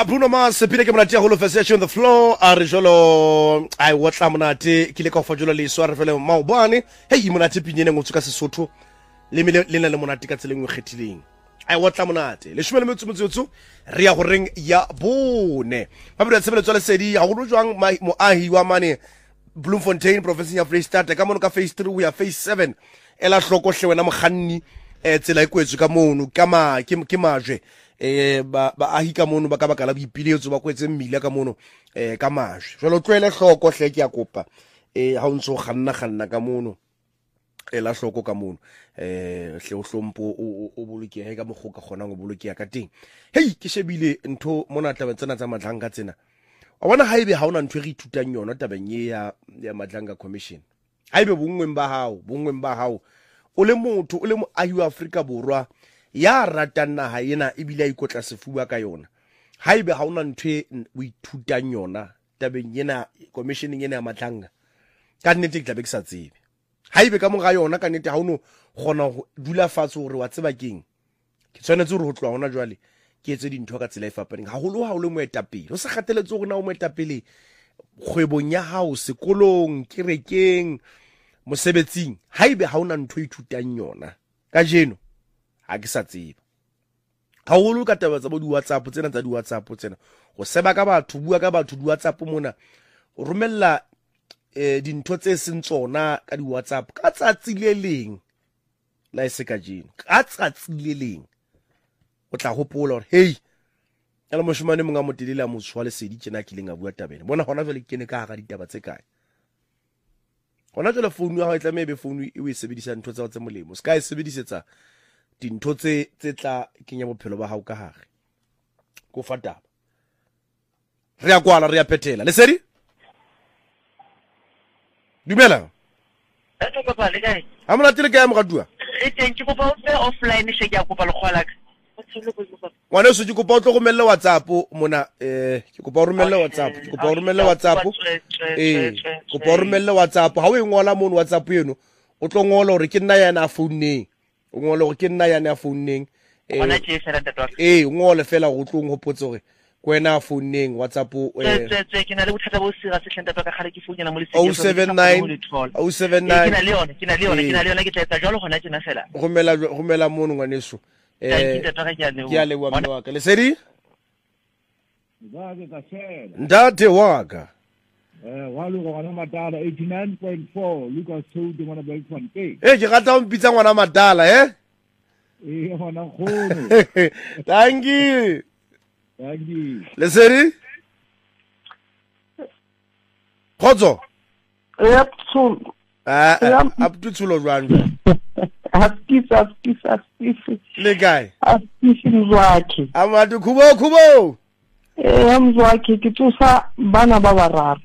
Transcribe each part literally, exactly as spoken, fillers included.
Bruno Mars pele ke monate holo on the floor a re jolo ai whatla monate ke le ka fa jolo le so re fele maobane hey monate pinyene ngotso ka Sesotho le le le le monate ka tseleng o kgethileng ai whatla monate le shumele metso motso re ya go reng ya bone ba bile tsebele tswale sedi ya go jwang moahi wa mane Bloemfontein province ya Free State ka mono ka phase three ya phase seven ela hloko hle wena moghanni e tsela e kwetso ka mono ka ma ke majwe eh ba ba ahi ka mono ba ka ba kala boipiletso ba kwetse mmila ka mono eh ka majwe jalo tlwele hloko hle ke ya kopa eh ha o ntso ganna ganna ka mono ela hloko ka mono eh hle o hlompo o bolokege ka mogoka gona go bolokega ka teng hey ke shebile ntho mona taba tsena tsa madlanga tsena wa bona haibe ha ona ntwe re ithutang yona tabeng ya ya madlanga commission haibe bongweng ba hao bongweng ba hao o le motho o le moahi wa Afrika Borwa ya ratang naha ena e bile a ikotla sefuba ka yona haibe ha ona ntwe o ithutang yona tabeng yena commissioning ena ya madlanga ka nnete ke tla be ke sa tsebe haibe ka monga yona ka nnete ha ono gona go dula fatshe gore wa tseba keng ke tshwanetse gore ho tloa hona jwale ke etse dintho ka tsela e fapaneng ha holo ha o le moetapele o se gateletse gore na o moetapele kgwebong ya hao sekolong kerekeng mosebetsing haibe ha ona ntho ithutang yona ka jeno ha ke sa tseba ha holo ka taba tsa bo di WhatsApp tsena tsa di WhatsApp tsena go seba ka batho bua ka batho di WhatsApp mona o romella eh dintho tse seng tsona ka di WhatsApp ka tsatsi le leng la se ka jeno ka tsatsi le leng o tla hopola hore hey ala moshimane monga motelele a motswa le sedi tsena ke lenga bua tabene bona hona jwale ke ne ka ga ditaba tse kae hona jwale phone ya ha e tla mebe phone e o e sebedisa ntho tsa tsa molemo ska e sebedisetsa dintho tse tse tla kenya bophelo ba hao ka hare go fataba re ya kwala re ya phethela le sedi dumela a tlo papa le kae ha mona tele kae mo gadua e teng ke kopa o fe offline se ke a kopa le kgwala ngwana se ke kopa o tlo romelle WhatsApp mona eh ke kopa o romelle WhatsApp ke kopa o romelle WhatsApp eh kopa o romelle WhatsApp ha o e ngola mo WhatsApp yeno o tlo ngola hore ke nna yana a founeng o ngola hore ke nna yana a founeng eh ona ke fela tatwa eh ngole fela go tlong go potse hore kwena founeng WhatsApp eh tse ke na le bothata bo sira se tlhenta ka gare ke founela mo le oh seven nine oh seven nine ke na le yona ke na le yona ke na le yona ke tla jalo gona tsena fela romela romela mo ngwaneso eh ke a le wa mme wa ka le sedi ba ke ka shela ndate waka eh wa lu gona matala eighty-nine point four Lucas Toad ngwana ba Bloemfontein eh ke rata o mpitsa ngwana madala eh eh gona khono thank you thank you le sedi khotso Yep, so ah up to tsulo jwang askisa askisa askisa le guy askisa mzwakhe amadu kubo kubo eh mzwakhe ke tsosa bana ba bararo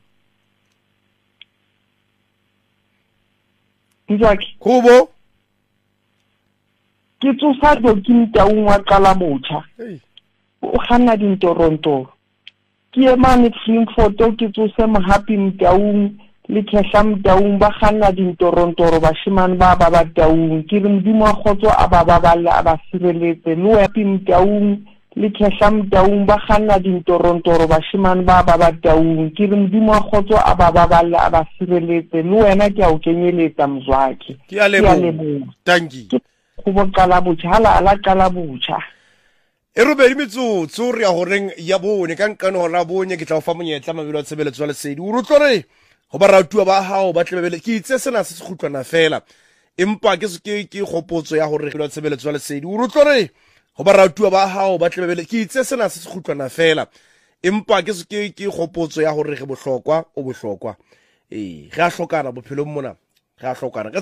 mzwakhe kubo ke tsosa dokinta unwa qala botjha o gana dintoronto ke emane film photo ke tsose mo happy mtaung le khehla mtaung ba gana dintorontoro ba shimane ba ba ba taung ke re modimo a khotso a ba ba ba la ba sireletse no happy mtaung le khehla mtaung ba gana dintorontoro ba shimane ba ba ba taung ke re modimo a khotso a ba ba ba la ba sireletse no wena ke a o kenyeletsa mzwakhe ke a lebo thank you go boqala botjha hala ala qala botjha e robedi metsotso re ya goreng ya bone ka nkano ra bone ke tla o fa monyetla mabelo a tshebeletso le sedi o rotlore go ba ratuwa ba hao ba tlebele ke itse sena se se khutlwana fela empa ke ke ke gopotso ya gore re tshebeletso le sedi o rotlore go ba ratuwa ba hao ba tlebele ke itse sena se se khutlwana fela empa ke ke ke gopotso ya gore re bohlokwa o bohlokwa eh re a hlokana bophelong mona re a hlokana